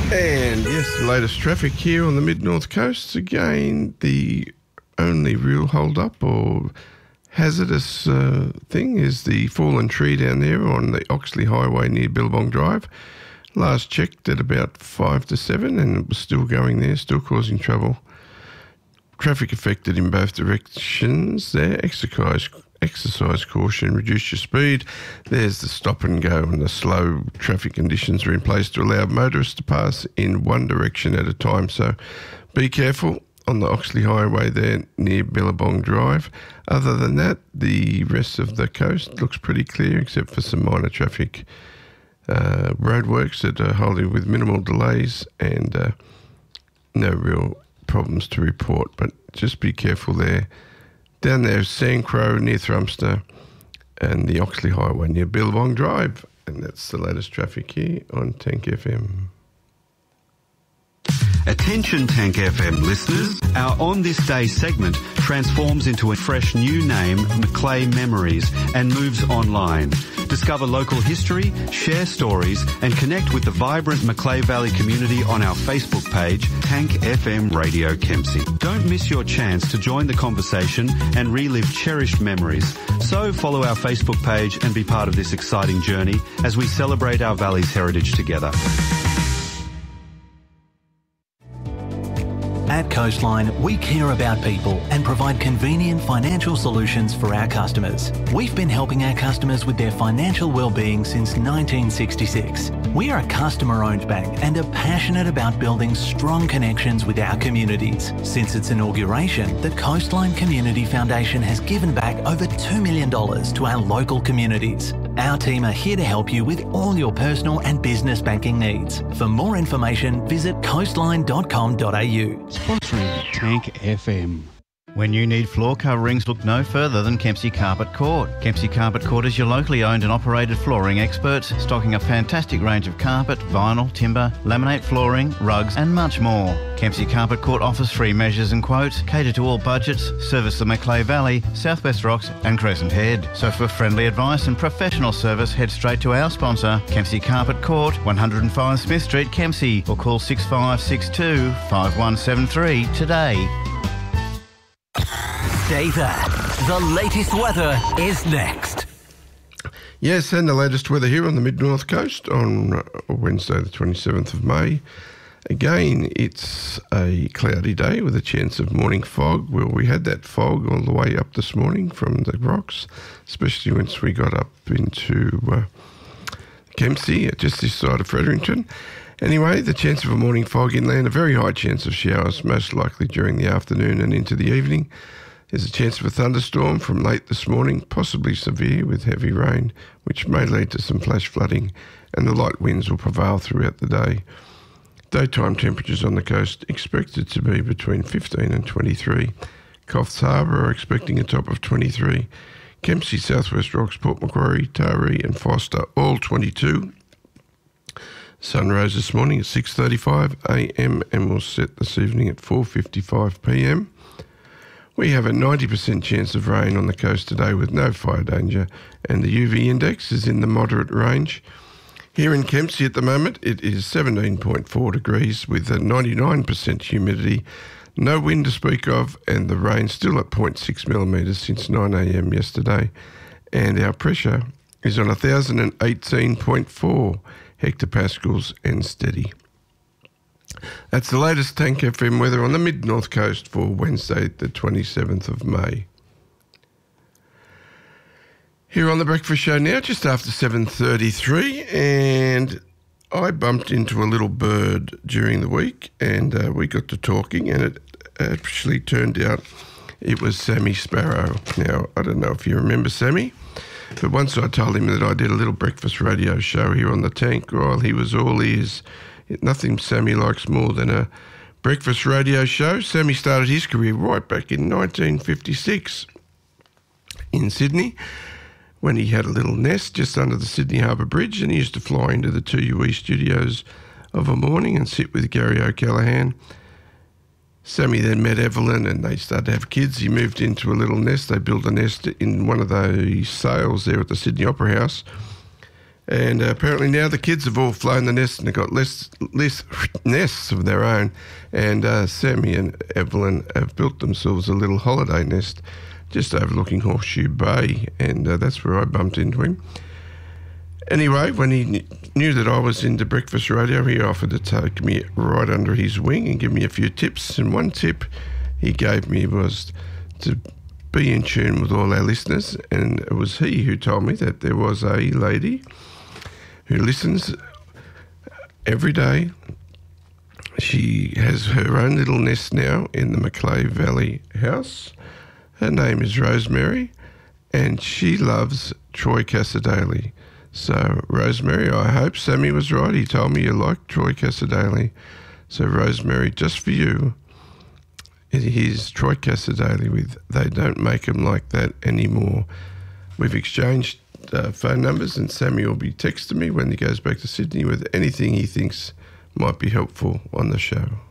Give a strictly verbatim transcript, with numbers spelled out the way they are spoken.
And yes, the latest traffic here on the mid-north coast. Again, the only real hold-up or hazardous uh, thing is the fallen tree down there on the Oxley Highway near Billabong Drive. Last checked at about five to seven and it was still going there, still causing trouble. Traffic affected in both directions there. Exercise exercise caution, reduce your speed. There's the stop and go, and the slow traffic conditions are in place to allow motorists to pass in one direction at a time. So be careful on the Oxley Highway there near Billabong Drive. Other than that, the rest of the coast looks pretty clear except for some minor traffic uh, roadworks that are holding with minimal delays and uh, no real problems to report, but just be careful there. Down there, Sandcrow near Thrumster and the Oxley Highway near Billabong Drive. And that's the latest traffic here on Tank F M. Attention Tank F M listeners, our On This Day segment transforms into a fresh new name, Macleay Memories, and moves online. Discover local history, share stories, and connect with the vibrant Macleay Valley community on our Facebook page, Tank F M Radio Kempsey. Don't miss your chance to join the conversation and relive cherished memories. So follow our Facebook page and be part of this exciting journey as we celebrate our valley's heritage together. At Coastline, we care about people and provide convenient financial solutions for our customers. We've been helping our customers with their financial well-being since nineteen sixty-six. We are a customer-owned bank and are passionate about building strong connections with our communities. Since its inauguration, the Coastline Community Foundation has given back over two million dollars to our local communities. Our team are here to help you with all your personal and business banking needs. For more information, visit coastline dot com dot a u. Sponsoring Tank F M. When you need floor coverings, look no further than Kempsey Carpet Court. Kempsey Carpet Court is your locally owned and operated flooring experts, stocking a fantastic range of carpet, vinyl, timber, laminate flooring, rugs and much more. Kempsey Carpet Court offers free measures and quotes, cater to all budgets, service the Macleay Valley, Southwest Rocks and Crescent Head. So for friendly advice and professional service, head straight to our sponsor, Kempsey Carpet Court, one oh five Smith Street, Kempsey, or call six five six two, five one seven three today. Stay there. The latest weather is next. Yes, and the latest weather here on the mid-north coast on Wednesday the twenty-seventh of May. Again, it's a cloudy day with a chance of morning fog. Well, we had that fog all the way up this morning from the rocks, especially once we got up into uh, Kempsey, just this side of Fredericton. Anyway, the chance of a morning fog inland, a very high chance of showers, most likely during the afternoon and into the evening. There's a chance of a thunderstorm from late this morning, possibly severe with heavy rain, which may lead to some flash flooding, and the light winds will prevail throughout the day. Daytime temperatures on the coast expected to be between fifteen and twenty-three. Coffs Harbour are expecting a top of twenty-three. Kempsey, Southwest Rocks, Port Macquarie, Taree and Foster all twenty-two. Sun rose this morning at six thirty-five a m and will set this evening at four fifty-five p m. We have a ninety percent chance of rain on the coast today with no fire danger, and the U V index is in the moderate range. Here in Kempsey at the moment, it is seventeen point four degrees with a ninety-nine percent humidity, no wind to speak of, and the rain still at zero point six millimetres since nine a m yesterday. And our pressure is on one thousand eighteen point four hectopascals and steady. That's the latest Tank F M weather on the mid-north coast for Wednesday the twenty-seventh of May. Here on the Breakfast Show now, just after seven thirty-three, and I bumped into a little bird during the week, and uh, we got to talking, and it actually turned out it was Sammy Sparrow. Now, I don't know if you remember Sammy, but once I told him that I did a little breakfast radio show here on the Tank, well, he was all ears. Nothing Sammy likes more than a breakfast radio show. Sammy started his career right back in nineteen fifty-six in Sydney, when he had a little nest just under the Sydney Harbour Bridge, and he used to fly into the two U E studios of a morning and sit with Gary O'Callaghan. Sammy then met Evelyn and they started to have kids. He moved into a little nest. They built a nest in one of those sails there at the Sydney Opera House. And uh, apparently now the kids have all flown the nest and they've got less, less nests of their own. And uh, Sammy and Evelyn have built themselves a little holiday nest just overlooking Horseshoe Bay. And uh, that's where I bumped into him. Anyway, when he kn- knew that I was into breakfast radio, he offered to take me right under his wing and give me a few tips. And one tip he gave me was to be in tune with all our listeners. And it was he who told me that there was a lady who listens every day. She has her own little nest now in the Macleay Valley house. Her name is Rosemary, and she loves Troy Cassadaly. So, Rosemary, I hope Sammy was right. He told me you like Troy Cassadaly. So, Rosemary, just for you, here's Troy Cassadaly with They Don't Make 'Em Like That Anymore. We've exchanged uh, phone numbers, and Sammy will be texting me when he goes back to Sydney with anything he thinks might be helpful on the show.